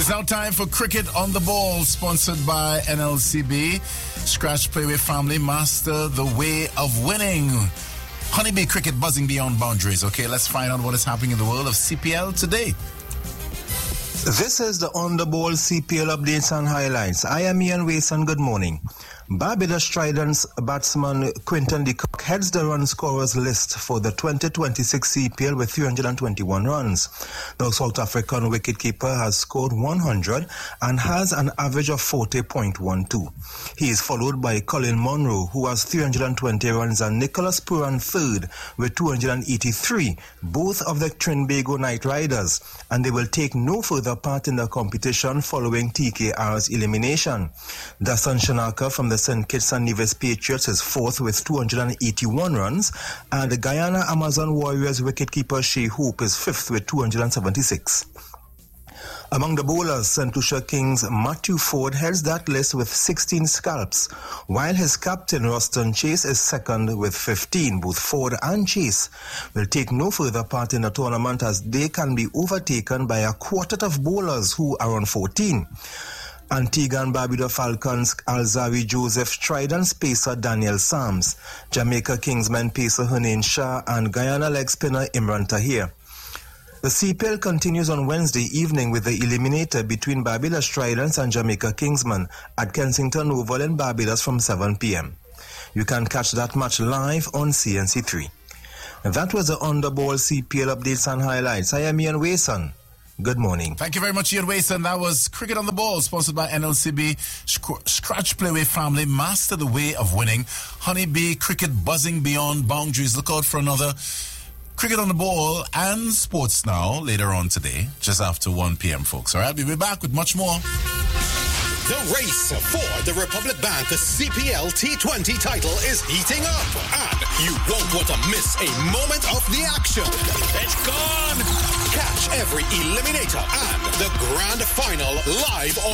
It's now time for Cricket on the Ball, sponsored by NLCB. Scratch Play with Family, master the way of winning. Honeybee Cricket buzzing beyond boundaries. Okay, let's find out what is happening in the world of CPL today. This is the On the Ball CPL updates and highlights. I am Ian Wason. Good morning. Barbados Tridents batsman Quinton de Kock heads the run scorers list for the 2026 CPL with 321 runs. The South African wicketkeeper has scored 100 and has an average of 40.12. He is followed by Colin Monroe, who has 320 runs, and Nicholas Pooran third with 283, both of the Trinbago Knight Riders, and they will take no further part in the competition following TKR's elimination. Dasan Shanaka from the St. Kitts and Nevis Patriots is fourth with 281 runs, and the Guyana Amazon Warriors wicketkeeper Shea Hope is fifth with 276. Among the bowlers, St. Lucia Kings' Matthew Ford heads that list with 16 scalps, while his captain Ruston Chase is second with 15. Both Ford and Chase will take no further part in the tournament as they can be overtaken by a quartet of bowlers who are on 14. Antigua and Barbuda Falcons Alzari Joseph, Trident's pacer Daniel Sams, Jamaica Kingsmen pacer Hunain Shah, and Guyana leg spinner Imran Tahir. The CPL continues on Wednesday evening with the eliminator between Barbados Tridents and Jamaica Kingsmen at Kensington Oval in Barbados from 7 p.m. You can catch that match live on CNC3. That was the On the Ball CPL updates and highlights. I am Ian Wason. Good morning. Thank you very much, Ian Wason. That was Cricket on the Ball, sponsored by NLCB. Scratch Play with Family, master the way of winning. Honeybee Cricket buzzing beyond boundaries. Look out for another Cricket on the Ball and Sports Now later on today, just after 1 p.m., folks. All right, we'll be back with much more. The race for the Republic Bank CPL T20 title is heating up, and you won't want to miss a moment of the action. It's gone! Catch every eliminator and the grand final live on